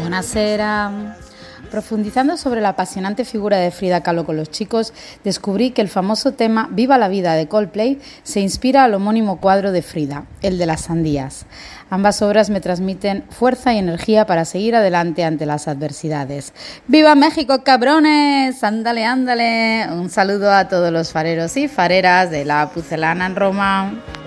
Buonasera. Profundizando sobre la apasionante figura de Frida Kahlo con los chicos, descubrí que el famoso tema Viva la vida de Coldplay se inspira al homónimo cuadro de Frida, el de las sandías. Ambas obras me transmiten fuerza y energía para seguir adelante ante las adversidades. ¡Viva México, cabrones! ¡Ándale, ándale! Un saludo a todos los fareros y fareras de la Pucelana en Roma.